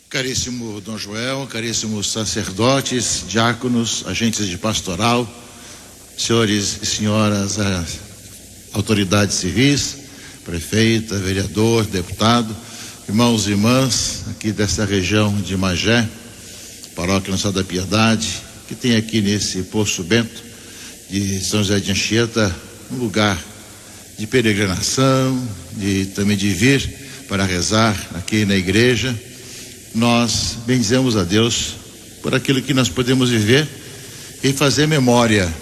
Caríssimo Dom Joel, caríssimos sacerdotes, diáconos, agentes de pastoral, senhores e senhoras, autoridades civis, prefeita, vereador, deputado, irmãos e irmãs aqui dessa região de Magé, paróquia Nossa da Piedade, que tem aqui nesse Poço Bento de São José de Anchieta um lugar de peregrinação, também de vir para rezar aqui na igreja. Nós bendizemos a Deus por aquilo que nós podemos viver e fazer memória,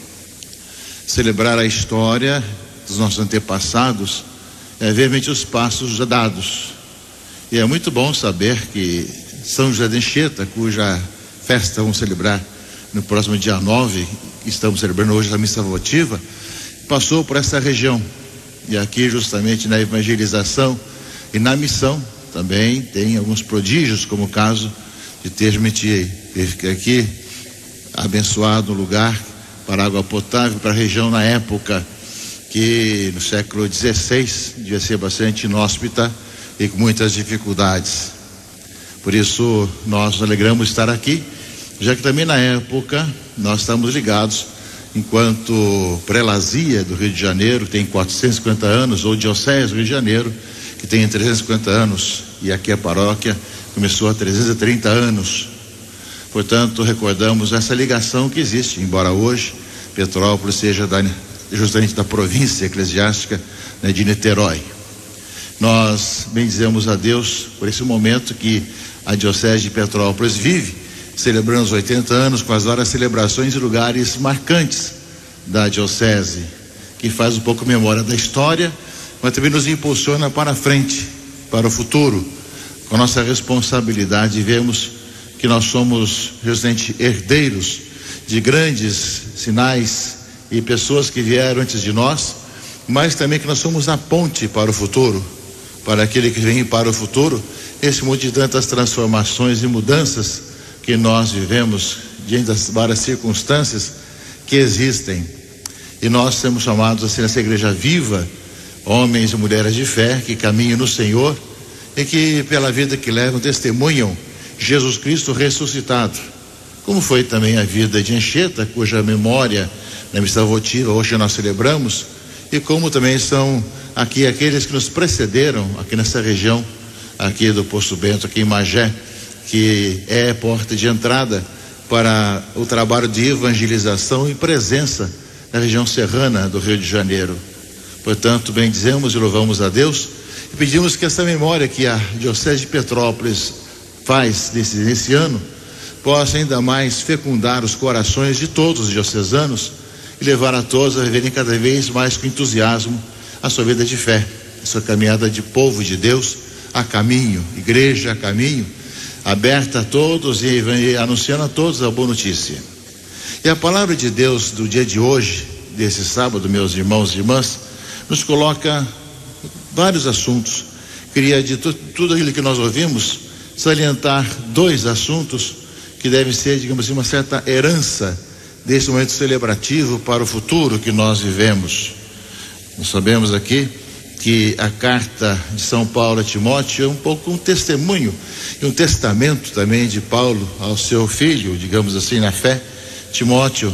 celebrar a história dos nossos antepassados, ver realmente os passos já dados. E é muito bom saber que São José de Anchieta, cuja festa vamos celebrar no próximo dia 9, estamos celebrando hoje a missa votiva, passou por essa região. E aqui justamente na evangelização e na missão também tem alguns prodígios, como o caso de ter aqui abençoado um lugar para água potável para a região na época que no século XVI devia ser bastante inóspita e com muitas dificuldades. Por isso nós nos alegramos de estar aqui, já que também na época nós estamos ligados, enquanto prelazia do Rio de Janeiro tem 450 anos, ou diocese do Rio de Janeiro que tem 350 anos, e aqui a paróquia começou há 330 anos. Portanto, recordamos essa ligação que existe, embora hoje Petrópolis seja justamente da província eclesiástica, de Niterói. Nós bendizemos a Deus por esse momento que a diocese de Petrópolis vive, celebrando os 80 anos com as várias celebrações e lugares marcantes da diocese, que faz um pouco memória da história, mas também nos impulsiona para frente, para o futuro, com a nossa responsabilidade de vermos que nós somos justamente herdeiros de grandes sinais e pessoas que vieram antes de nós, mas também que nós somos a ponte para o futuro, para aquele que vem para o futuro, esse mundo de tantas transformações e mudanças que nós vivemos diante das várias circunstâncias que existem. E nós somos chamados a ser essa igreja viva, homens e mulheres de fé que caminham no Senhor e que pela vida que levam testemunham Jesus Cristo ressuscitado, como foi também a vida de Anchieta, cuja memória na missa votiva hoje nós celebramos, e como também são aqui aqueles que nos precederam aqui nessa região aqui do Poço Bento, aqui em Magé, que é porta de entrada para o trabalho de evangelização e presença na região serrana do Rio de Janeiro. Portanto, bendizemos e louvamos a Deus e pedimos que essa memória que a diocese de Petrópolis faz nesse ano possa ainda mais fecundar os corações de todos os diocesanos e levar a todos a viverem cada vez mais com entusiasmo a sua vida de fé, a sua caminhada de povo de Deus a caminho, igreja a caminho, aberta a todos e anunciando a todos a boa notícia. E a palavra de Deus do dia de hoje, desse sábado, meus irmãos e irmãs, nos coloca vários assuntos. Queria de tudo aquilo que nós ouvimos salientar dois assuntos que devem ser, digamos assim, uma certa herança desse momento celebrativo para o futuro que nós vivemos. Nós sabemos aqui que a carta de São Paulo a Timóteo é um pouco um testemunho e um testamento também de Paulo ao seu filho, digamos assim, na fé, Timóteo,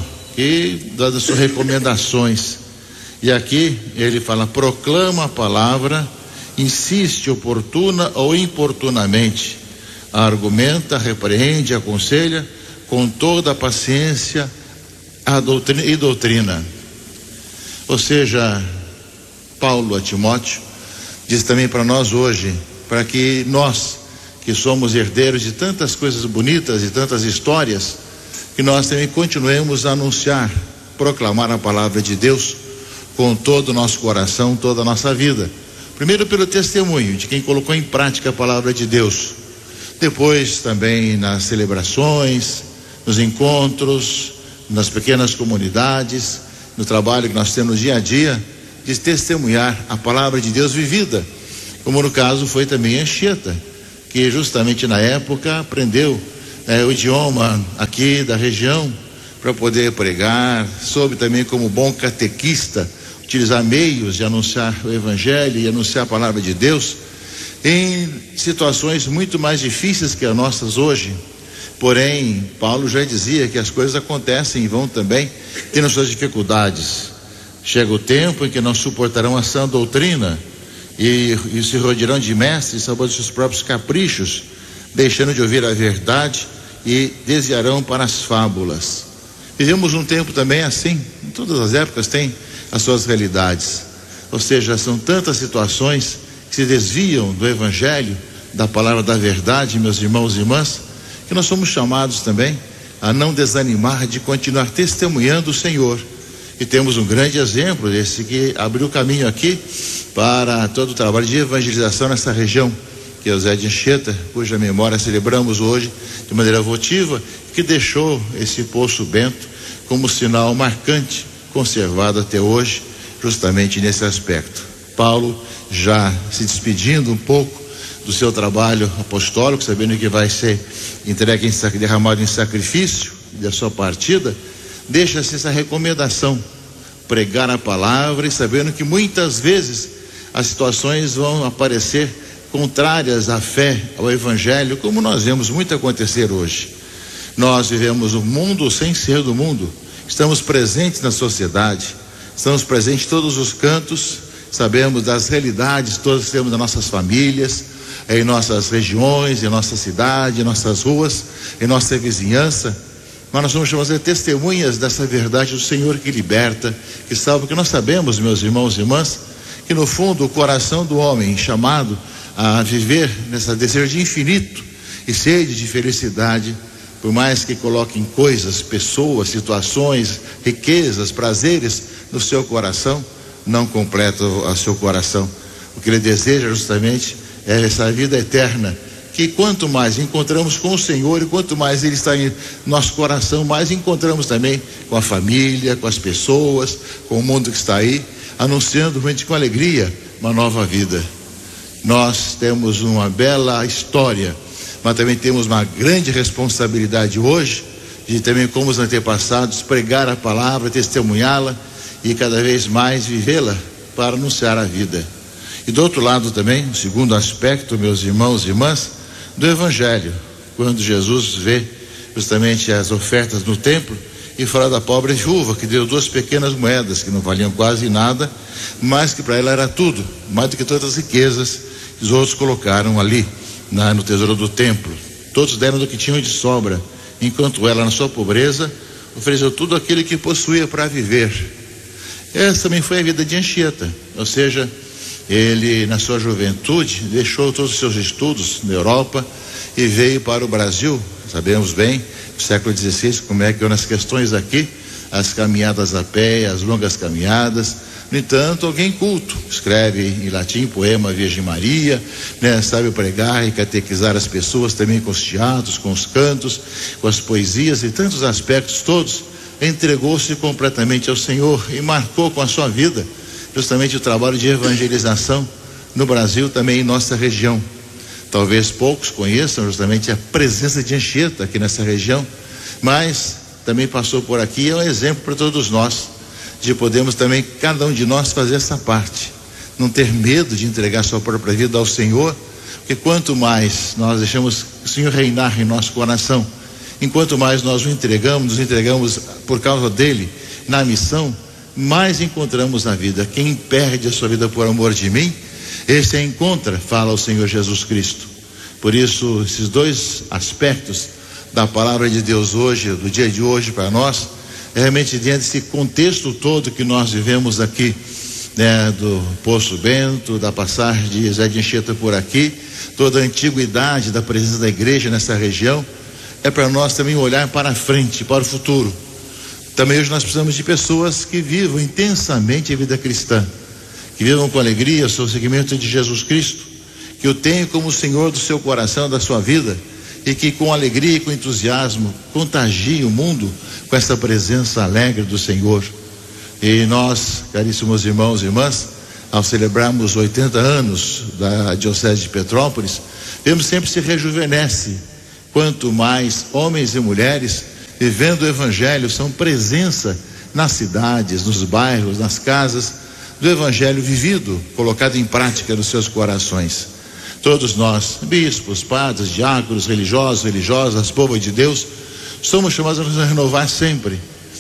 e dando suas recomendações. E aqui ele fala: proclama a palavra, insiste oportuna ou importunamente, argumenta, repreende, aconselha com toda a paciência e doutrina. Ou seja, Paulo a Timóteo diz também para nós hoje, para que nós que somos herdeiros de tantas coisas bonitas e tantas histórias, que nós também continuemos a anunciar, proclamar a palavra de Deus com todo o nosso coração, toda a nossa vida. Primeiro pelo testemunho de quem colocou em prática a palavra de Deus, depois também nas celebrações, nos encontros, nas pequenas comunidades, no trabalho que nós temos no dia a dia, de testemunhar a palavra de Deus vivida, como no caso foi também Anchieta, que justamente na época aprendeu o idioma aqui da região para poder pregar, soube também como bom catequista utilizar meios de anunciar o evangelho e anunciar a palavra de Deus. em situações muito mais difíceis que as nossas hoje. Porém, Paulo já dizia que as coisas acontecem e vão também tendo suas dificuldades. Chega o tempo em que não suportarão a sã doutrina e se rodearão de mestres, sabendo seus próprios caprichos, deixando de ouvir a verdade e desviarão para as fábulas. Vivemos um tempo também assim, em todas as épocas tem as suas realidades, ou seja, são tantas situações que se desviam do evangelho, da palavra da verdade, meus irmãos e irmãs, que nós somos chamados também a não desanimar de continuar testemunhando o Senhor. E temos um grande exemplo desse que abriu o caminho aqui para todo o trabalho de evangelização nessa região, que é o Zé de Anchieta, cuja memória celebramos hoje de maneira votiva, que deixou esse Poço Bento como sinal marcante, conservado até hoje, justamente nesse aspecto. Paulo já se despedindo um pouco do seu trabalho apostólico, sabendo que vai ser entregue, derramado em sacrifício, da sua partida, deixa-se essa recomendação: pregar a palavra, e sabendo que muitas vezes as situações vão aparecer contrárias à fé, ao evangelho, como nós vemos muito acontecer hoje. Nós vivemos um mundo sem ser do mundo, estamos presentes na sociedade, estamos presentes em todos os cantos, sabemos das realidades todas que temos nas nossas famílias, em nossas regiões, em nossa cidade, em nossas ruas, em nossa vizinhança. Mas nós somos chamados de testemunhas dessa verdade do Senhor que liberta, que salva, porque nós sabemos, meus irmãos e irmãs, que no fundo o coração do homem chamado a viver nessa desejo de infinito e sede de felicidade, por mais que coloquem coisas, pessoas, situações, riquezas, prazeres no seu coração, não completa o seu coração. O que ele deseja justamente é essa vida eterna, que quanto mais encontramos com o Senhor e quanto mais Ele está em nosso coração, mais encontramos também com a família, com as pessoas, com o mundo que está aí, anunciando realmente com alegria uma nova vida. Nós temos uma bela história, mas também temos uma grande responsabilidade hoje de também, como os antepassados, pregar a palavra, testemunhá-la e cada vez mais vivê-la para anunciar a vida. E do outro lado também, o segundo aspecto, meus irmãos e irmãs, do evangelho, quando Jesus vê justamente as ofertas no templo e fala da pobre viúva que deu 2 pequenas moedas que não valiam quase nada, mas que para ela era tudo, mais do que todas as riquezas que os outros colocaram ali no tesouro do templo. Todos deram do que tinham de sobra, enquanto ela, na sua pobreza, ofereceu tudo aquilo que possuía para viver. Essa também foi a vida de Anchieta, ou seja, ele, na sua juventude, deixou todos os seus estudos na Europa e veio para o Brasil. Sabemos bem, no século XVI, como é que eram as questões aqui, as caminhadas a pé, as longas caminhadas. No entanto, alguém culto, escreve em latim poema Virgem Maria, sabe pregar e catequizar as pessoas também com os teatros, com os cantos, com as poesias e tantos aspectos todos. Entregou-se completamente ao Senhor e marcou com a sua vida justamente o trabalho de evangelização no Brasil, também em nossa região. Talvez poucos conheçam justamente a presença de Anchieta aqui nessa região, mas também passou por aqui, é um exemplo para todos nós, de podermos também, cada um de nós, fazer essa parte, não ter medo de entregar sua própria vida ao Senhor, porque quanto mais nós deixamos o Senhor reinar em nosso coração, enquanto mais nós nos entregamos por causa dele, na missão, mais encontramos na vida. Quem perde a sua vida por amor de mim, esse a encontra, fala o Senhor Jesus Cristo. Por isso, esses 2 aspectos da palavra de Deus hoje, do dia de hoje para nós, é realmente diante desse contexto todo que nós vivemos aqui, do Poço Bento, da passagem de Zé de Anchieta por aqui, toda a antiguidade da presença da igreja nessa região, é para nós também olhar para frente, para o futuro. Também hoje nós precisamos de pessoas que vivam intensamente a vida cristã, que vivam com alegria o seu seguimento de Jesus Cristo, que o tenham como o Senhor do seu coração, da sua vida, e que com alegria e com entusiasmo contagiem o mundo com essa presença alegre do Senhor. E nós, caríssimos irmãos e irmãs, ao celebrarmos 80 anos da Diocese de Petrópolis, vemos sempre se rejuvenesce, quanto mais homens e mulheres vivendo o evangelho são presença nas cidades, nos bairros, nas casas, do evangelho vivido, colocado em prática nos seus corações. Todos nós, bispos, padres, diáconos, religiosos, religiosas, povo de Deus, somos chamados a nos renovar sempre,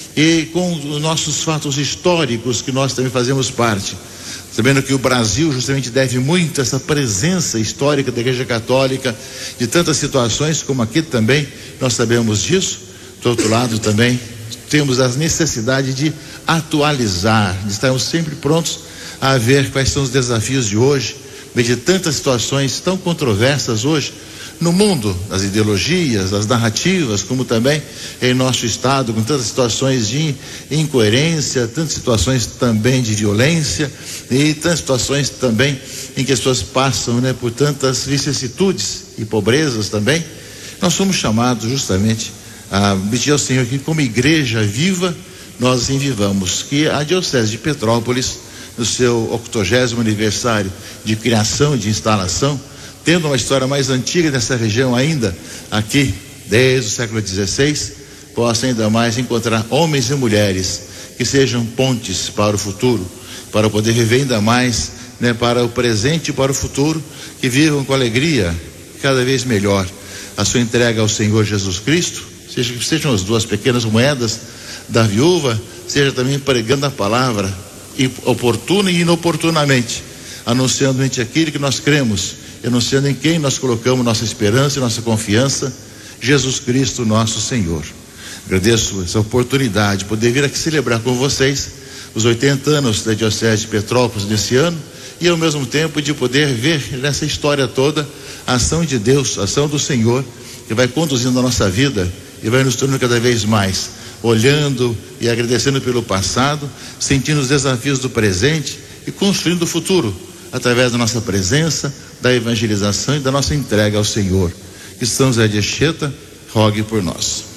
e com os nossos fatos históricos que nós também fazemos parte, sabendo que o Brasil justamente deve muito a essa presença histórica da Igreja Católica, de tantas situações como aqui também, nós sabemos disso. Do outro lado também temos a necessidade de atualizar, de estarmos sempre prontos a ver quais são os desafios de hoje, meio de tantas situações tão controversas hoje no mundo, das ideologias, das narrativas, como também em nosso estado, com tantas situações de incoerência, tantas situações também de violência e tantas situações também em que as pessoas passam, por tantas vicissitudes e pobrezas também. Nós somos chamados justamente a pedir ao Senhor que, como igreja viva, nós assim vivamos, que a Diocese de Petrópolis, no seu 80º aniversário de criação e de instalação, tendo uma história mais antiga nessa região ainda, aqui, desde o século XVI, possa ainda mais encontrar homens e mulheres que sejam pontes para o futuro, para poder viver ainda mais, para o presente e para o futuro, que vivam com alegria, cada vez melhor, a sua entrega ao Senhor Jesus Cristo, sejam as duas pequenas moedas da viúva, seja também pregando a palavra, oportuna e inoportunamente, anunciando aquilo que nós cremos, anunciando em quem nós colocamos nossa esperança e nossa confiança, Jesus Cristo nosso Senhor. Agradeço essa oportunidade de poder vir aqui celebrar com vocês os 80 anos da Diocese de Petrópolis nesse ano, e ao mesmo tempo de poder ver nessa história toda a ação de Deus, a ação do Senhor, que vai conduzindo a nossa vida e vai nos tornando cada vez mais, olhando e agradecendo pelo passado, sentindo os desafios do presente e construindo o futuro, através da nossa presença, da evangelização e da nossa entrega ao Senhor. Que São José de Anchieta rogue por nós.